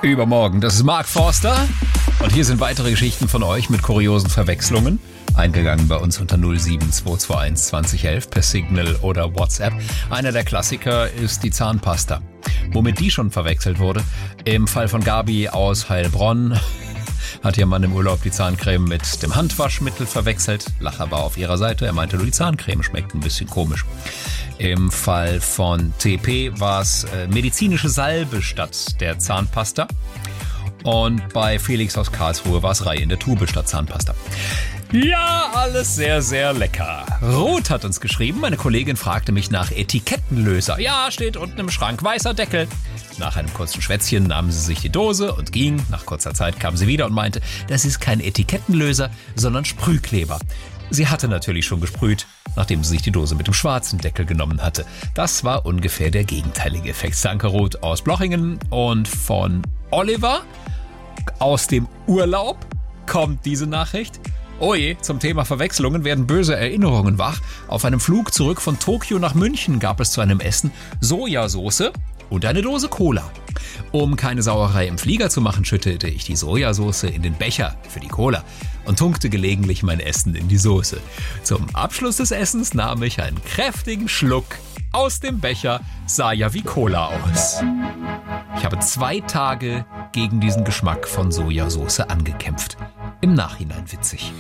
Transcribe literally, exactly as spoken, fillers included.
Übermorgen. Das ist Mark Forster. Und hier sind weitere Geschichten von euch mit kuriosen Verwechslungen. Eingegangen bei uns unter null sieben zwei zwei eins zwanzig elf per Signal oder WhatsApp. Einer der Klassiker ist die Zahnpasta. Womit die schon verwechselt wurde. Im Fall von Gabi aus Heilbronn hat ihr Mann im Urlaub die Zahncreme mit dem Handwaschmittel verwechselt. Lacher war auf ihrer Seite. Er meinte nur, die Zahncreme schmeckt ein bisschen komisch. Im Fall von T P war es äh, medizinische Salbe statt der Zahnpasta. Und bei Felix aus Karlsruhe war es Reihe in der Tube statt Zahnpasta. Ja, alles sehr, sehr lecker. Ruth hat uns geschrieben, meine Kollegin fragte mich nach Etikettenlöser. Ja, steht unten im Schrank, weißer Deckel. Nach einem kurzen Schwätzchen nahm sie sich die Dose und ging. Nach kurzer Zeit kam sie wieder und meinte, das ist kein Etikettenlöser, sondern Sprühkleber. Sie hatte natürlich schon gesprüht, nachdem sie sich die Dose mit dem schwarzen Deckel genommen hatte. Das war ungefähr der gegenteilige Effekt. Danke Ruth aus Blochingen. Und von Oliver aus dem Urlaub kommt diese Nachricht. Oje, zum Thema Verwechslungen werden böse Erinnerungen wach. Auf einem Flug zurück von Tokio nach München gab es zu einem Essen Sojasauce und eine Dose Cola. Um keine Sauerei im Flieger zu machen, schüttete ich die Sojasauce in den Becher für die Cola und tunkte gelegentlich mein Essen in die Soße. Zum Abschluss des Essens nahm ich einen kräftigen Schluck aus dem Becher, sah ja wie Cola aus. Ich habe zwei Tage gegen diesen Geschmack von Sojasauce angekämpft. Im Nachhinein witzig.